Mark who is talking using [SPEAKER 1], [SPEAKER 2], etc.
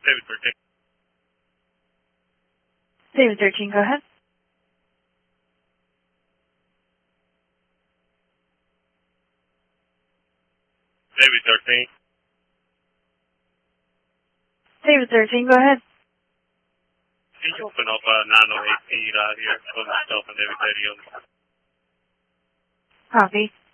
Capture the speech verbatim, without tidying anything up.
[SPEAKER 1] David thirteen.
[SPEAKER 2] David thirteen, go ahead.
[SPEAKER 1] David thirteen.
[SPEAKER 2] David thirteen, go ahead.
[SPEAKER 1] Can you open up uh, nine oh eight feet out here? Put myself and David thirty on.
[SPEAKER 2] Copy.